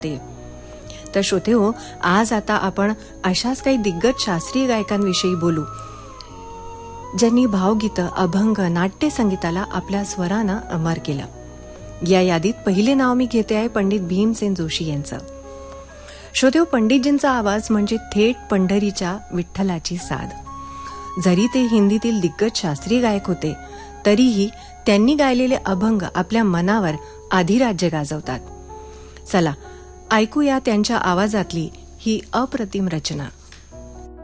तर श्रोतेहो, आज आता आपण अशाच काही दिग्गज शास्त्रीय गायकांविषयी बोलू ज्यांनी भावगीतं, अभंग, नाट्य संगीताला आपल्या स्वरानं अमर केलं. या यादीत पहिले नाव मी घेते आहे पंडित भीमसेन जोशी यांचं. श्रोतेहो, पंडितजींचा आवाज म्हणजे थेट पंढरीच्या विठ्ठलाची साध. जरी ते हिंदीतील दिग्गज शास्त्रीय गायक होते तरीही त्यांनी गायलेले अभंग आपल्या मनावर अधिराज्य गाजवतात. चला ऐकूया त्यांच्या आवाजातली ही अप्रतिम रचना.